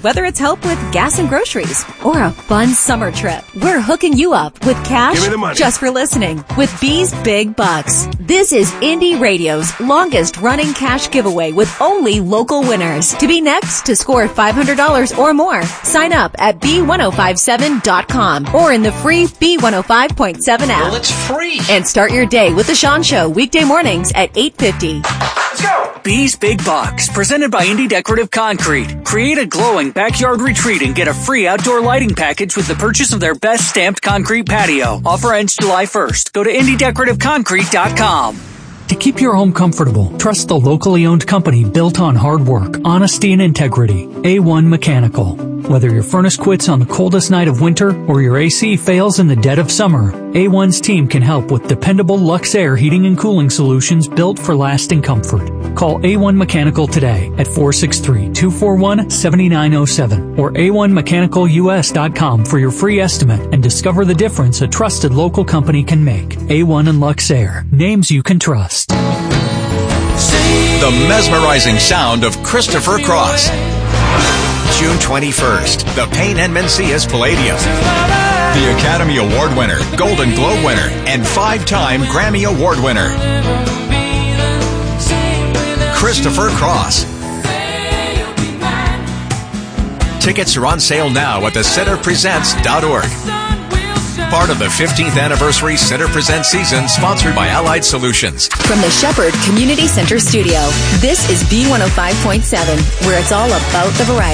Whether it's help with gas and groceries or a fun summer trip, we're hooking you up with cash Give me the money. just for listening with B's Big Bucks. This is Indie Radio's longest running cash giveaway with only local winners. To be next to score $500 or more, sign up at B1057.com or in the free B105.7 app. Well, it's free. And start your day with The Sean Show weekday mornings at 8:50. Let's go. B's Big Bucks, presented by Indie Decorative Concrete. Create a glowing backyard retreat and get a free outdoor lighting package with the purchase of their best stamped concrete patio. Offer ends July 1st. Go to IndieDecorativeConcrete.com. To keep your home comfortable, trust the locally owned company built on hard work, honesty, and integrity. A1 Mechanical. Whether your furnace quits on the coldest night of winter or your AC fails in the dead of summer, A1's team can help with dependable Luxair heating and cooling solutions built for lasting comfort. Call A1 Mechanical today at 463-241-7907 or A1MechanicalUS.com for your free estimate and discover the difference a trusted local company can make. A1 and Luxair. Names you can trust. The mesmerizing sound of Christopher Cross. June 21st, the Payne and Mencius Palladium. The Academy Award winner, Golden Globe winner, and 5-time Grammy Award winner, Christopher Cross. Tickets are on sale now at thecenterpresents.org. Part of the 15th anniversary Center Presents season, sponsored by Allied Solutions. From the Shepherd Community Center studio, this is B105.7, where it's all about the variety.